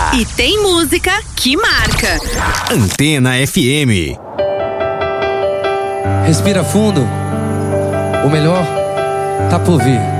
E tem música que marca. Antena FM. Respira fundo. O melhor tá por vir.